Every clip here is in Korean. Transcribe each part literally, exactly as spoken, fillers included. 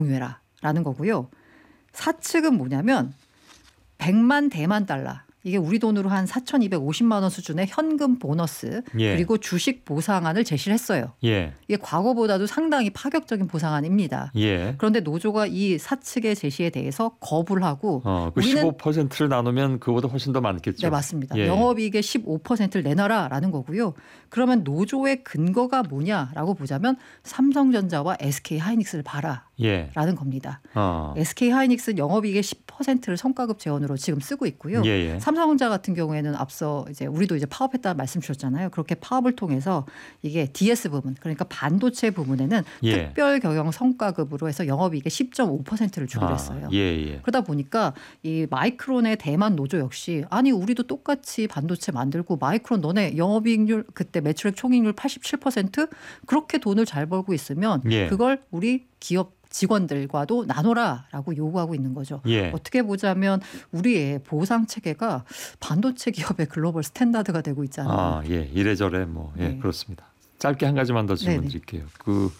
공유해라라는 거고요. 사측은 뭐냐면 백만 대만 달러. 이게 우리 돈으로 한 사천이백오십만 원 수준의 현금 보너스 예. 그리고 주식 보상안을 제시를 했어요. 예. 이게 과거보다도 상당히 파격적인 보상안입니다. 예. 그런데 노조가 이 사측의 제시에 대해서 거부를 하고 어, 그 우리는 십오 퍼센트를 나누면 그보다 훨씬 더 많겠죠. 네, 맞습니다. 예. 영업이익의 십오 퍼센트를 내놔라라는 거고요. 그러면 노조의 근거가 뭐냐라고 보자면 삼성전자와 에스케이하이닉스를 봐라. 예. 라는 겁니다. 어. 에스케이하이닉스는 영업이익의 십 퍼센트를 성과급 재원으로 지금 쓰고 있고요. 예, 예. 삼성전자 같은 경우에는 앞서 이제 우리도 이제 파업했다 말씀 주셨잖아요. 그렇게 파업을 통해서 이게 디에스 부분 그러니까 반도체 부분에는 예. 특별 경영 성과급으로 해서 영업이익의 십 점 오 퍼센트를 주기로 아, 했어요. 예, 예. 그러다 보니까 이 마이크론의 대만 노조 역시 아니 우리도 똑같이 반도체 만들고 마이크론 너네 영업이익률 그때 매출액 총이익률 팔십칠 퍼센트 그렇게 돈을 잘 벌고 있으면 예. 그걸 우리 기업 직원들과도 나눠라라고 요구하고 있는 거죠. 예. 어떻게 보자면 우리의 보상 체계가 반도체 기업의 글로벌 스탠다드가 되고 있잖아요. 아, 예. 이래저래 뭐 예, 네. 그렇습니다. 짧게 한 가지만 더 질문 네네. 드릴게요. 그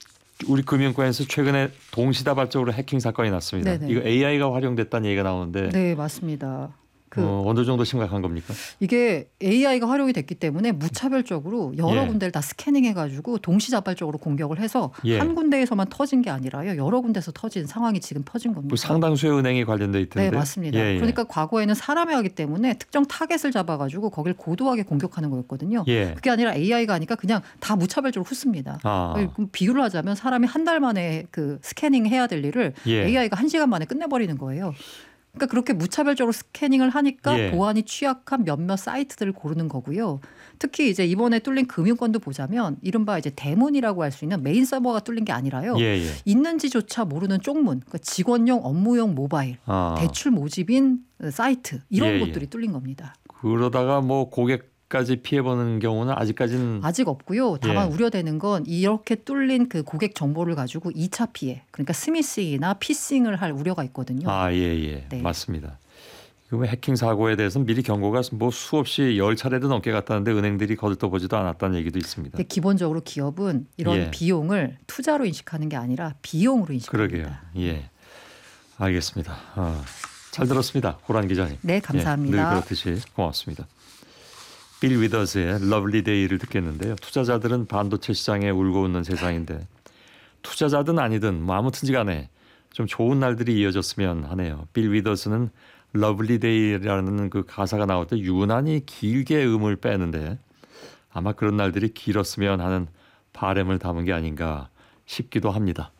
우리 금융권에서 최근에 동시다발적으로 해킹 사건이 났습니다. 네네. 이거 에이아이가 활용됐다는 얘기가 나오는데 네, 맞습니다. 그 어, 어느 정도 심각한 겁니까? 이게 에이아이가 활용이 됐기 때문에 무차별적으로 여러 예. 군데를 다 스캐닝해가지고 동시다발적으로 공격을 해서 예. 한 군데에서만 터진 게 아니라요. 여러 군데서 터진 상황이 지금 터진 겁니다. 뭐 상당수의 은행이 관련돼 있던데. 네, 맞습니다. 예, 예. 그러니까 과거에는 사람이 하기 때문에 특정 타겟을 잡아가지고 거길 고도하게 공격하는 거였거든요. 예. 그게 아니라 에이아이가 하니까 그냥 다 무차별적으로 훑습니다. 아. 그럼 비유를 하자면 사람이 한 달 만에 그 스캐닝 해야 될 일을 예. 에이아이가 한 시간 만에 끝내버리는 거예요. 그러니까 그렇게 무차별적으로 스캐닝을 하니까 예. 보안이 취약한 몇몇 사이트들을 고르는 거고요. 특히 이제 이번에 뚫린 금융권도 보자면 이른바 이제 대문이라고 할 수 있는 메인 서버가 뚫린 게 아니라요. 예, 예. 있는지조차 모르는 쪽문, 그러니까 직원용 업무용 모바일, 아. 대출 모집인 사이트 이런 예, 것들이 예. 뚫린 겁니다. 그러다가 뭐 고객까지 피해 보는 경우는 아직까지는 아직 없고요. 다만 예. 우려되는 건 이렇게 뚫린 그 고객 정보를 가지고 이 차 피해, 그러니까 스미싱이나 피싱을 할 우려가 있거든요. 아, 예, 예. 네. 맞습니다. 이거 해킹 사고에 대해서는 미리 경고가 뭐 수없이 열 차례도 넘게 갔다는데 은행들이 거들떠보지도 않았다는 얘기도 있습니다. 근데 기본적으로 기업은 이런 예. 비용을 투자로 인식하는 게 아니라 비용으로 인식합니다. 그러게요. 예. 알겠습니다. 어, 잘 들었습니다. 고란 기자님. 네, 감사합니다. 예, 늘 그렇듯이 고맙습니다. 빌 위더스의 러블리 데이를 듣겠는데요. 투자자들은 반도체 시장에 울고 웃는 세상인데 투자자든 아니든 뭐 아무튼지 간에 좀 좋은 날들이 이어졌으면 하네요. 빌 위더스는 러블리 데이라는 그 가사가 나올 때 유난히 길게 음을 빼는데 아마 그런 날들이 길었으면 하는 바람을 담은 게 아닌가 싶기도 합니다.